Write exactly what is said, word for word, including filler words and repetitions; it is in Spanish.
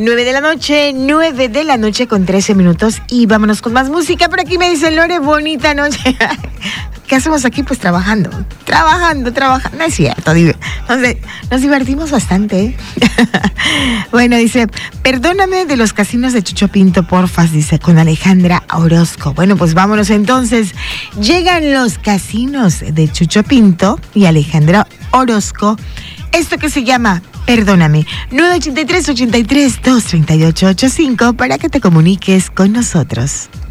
nueve de la noche, nueve de la noche con trece minutos y vámonos con más música. Por aquí me dice Lore, bonita noche. ¿Qué hacemos aquí? Pues trabajando, trabajando, trabajando. No es cierto, entonces, nos divertimos bastante, ¿eh? Bueno, dice, perdóname de los casinos de Chucho Pinto, porfas, dice, con Alejandra Orozco. Bueno, pues vámonos entonces. Llegan los casinos de Chucho Pinto y Alejandra Orozco. Esto que se llama Perdóname, nueve ocho tres, ocho tres, dos tres ocho ocho cinco para que te comuniques con nosotros.